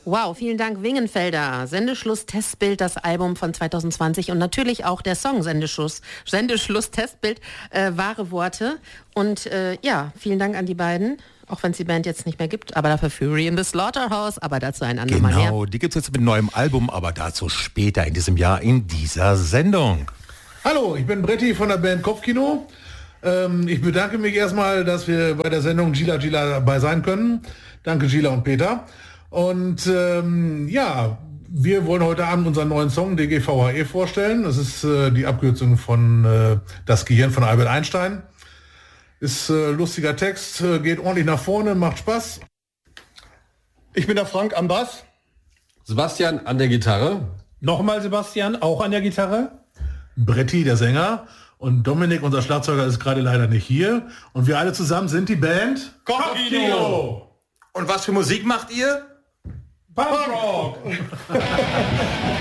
Wow, vielen Dank, Wingenfelder. Sendeschluss Testbild, das Album von 2020 und natürlich auch der Song Sendeschluss Testbild, wahre Worte. Und vielen Dank an die beiden. Auch wenn es die Band jetzt nicht mehr gibt, aber dafür Fury in the Slaughterhouse, aber dazu ein andermal mehr. Genau, die gibt es jetzt mit neuem Album, aber dazu später in diesem Jahr in dieser Sendung. Hallo, ich bin Bretti von der Band Kopfkino. Ich bedanke mich erstmal, dass wir bei der Sendung Gila dabei sein können. Danke Gila und Peter. Und wir wollen heute Abend unseren neuen Song DGVHE vorstellen. Das ist die Abkürzung von Das Gehirn von Albert Einstein. Ist lustiger Text, geht ordentlich nach vorne, macht Spaß. Ich bin der Frank am Bass. Sebastian an der Gitarre. Nochmal Sebastian, auch an der Gitarre. Bretti, der Sänger. Und Dominik, unser Schlagzeuger, ist gerade leider nicht hier. Und wir alle zusammen sind die Band Kopfkino. Und was für Musik macht ihr? Punkrock.